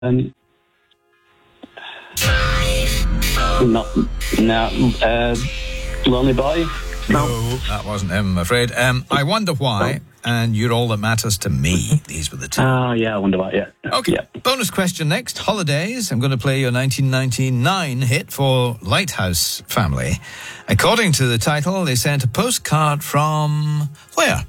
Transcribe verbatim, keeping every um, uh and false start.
Um, not, no, uh, Lonely Boy? No. no, that wasn't him, I'm afraid. Um, I Wonder Why, and You're All That Matters to Me. These were the two. Oh, yeah, I Wonder Why, yeah. Okay, yeah. Bonus question next. Holidays. I'm going to play your nineteen ninety-nine hit for Lighthouse Family. According to the title, they sent a postcard from where?